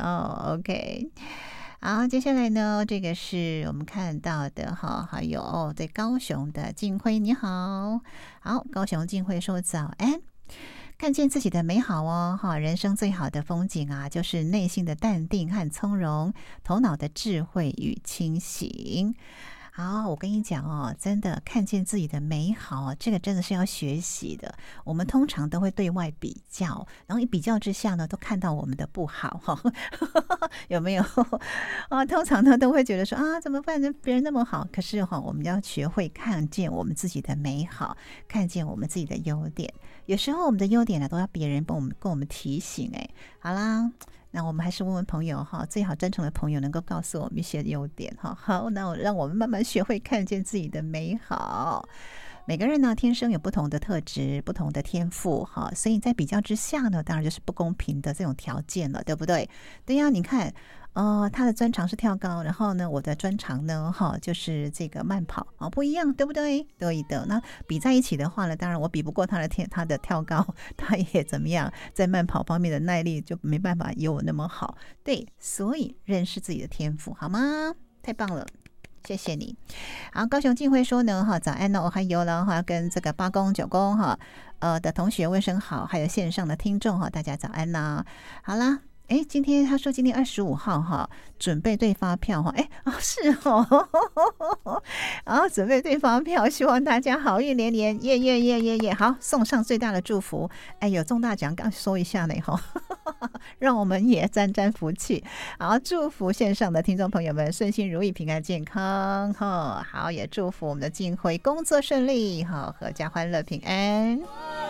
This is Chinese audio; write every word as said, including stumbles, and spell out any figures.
哦，OK。好，接下来呢，这个是我们看到的哈，还有哦，对，高雄的静辉，你好，好，高雄静辉说早安。看见自己的美好哦，哈，人生最好的风景啊，就是内心的淡定和从容，头脑的智慧与清醒。好，我跟你讲哦，真的看见自己的美好，这个真的是要学习的。我们通常都会对外比较，然后一比较之下呢，都看到我们的不好，哈，有没有？啊，通常呢都会觉得说啊，怎么办？别人那么好，可是哈，我们要学会看见我们自己的美好，看见我们自己的优点。有时候我们的优点呢，都要别人帮我们跟我们提醒。哎，好啦。那我们还是问问朋友哈，最好真诚的朋友能够告诉我们一些优点哈。好，那让我们慢慢学会看见自己的美好。每个人呢，天生有不同的特质、不同的天赋哈，所以在比较之下呢，当然就是不公平的这种条件了，对不对？对呀，你看。呃，他的专长是跳高，然后呢，我的专长呢，哈，就是这个慢跑啊，不一样，对不对？对的。那比在一起的话呢，当然我比不过他的天，他的跳高，他也怎么样，在慢跑方面的耐力就没办法有我那么好。对，所以认识自己的天赋，好吗？太棒了。谢谢你。好，高雄静辉说呢，哈，早安呢，我还有了哈，跟这个八公九公哈，呃的同学问声好，还有线上的听众哈，大家早安啦。好啦。哎，今天他说今天二十五号哈，准备对发票哈，哎哦是哦，然后准备对发票，希望大家好运连连，耶耶耶耶耶，好，送上最大的祝福。哎，有中大奖，刚说一下呢哈，让我们也沾沾福气。好，祝福线上的听众朋友们顺心如意、平安健康哈。好，也祝福我们的静辉工作顺利哈，阖家欢乐平安。